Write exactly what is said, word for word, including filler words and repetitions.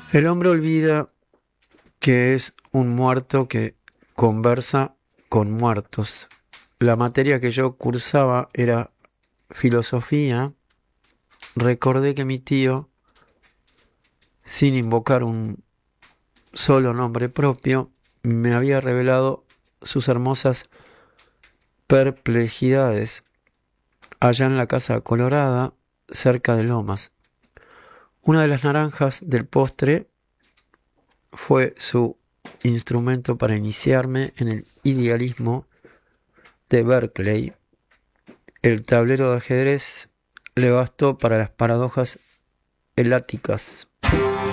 El hombre olvida que es un muerto que conversa con muertos. La materia que yo cursaba era filosofía. Recordé que mi tío, sin invocar un solo nombre propio, me había revelado sus hermosas perplejidades allá en la casa colorada, cerca de Lomas. Una de las naranjas del postre fue su instrumento para iniciarme en el idealismo de Berkeley. El tablero de ajedrez le bastó para las paradojas eláticas.